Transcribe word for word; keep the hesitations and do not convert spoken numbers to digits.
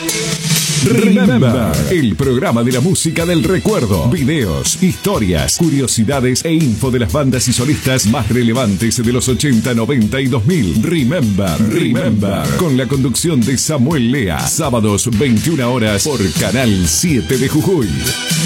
Remember, el programa de la música del recuerdo. Videos, historias, curiosidades e info de las bandas y solistas más relevantes de los ochenta, noventa y dos mil. Remember, Remember, con la conducción de Samuel Lea. Sábados veintiuna horas por Canal siete de Jujuy.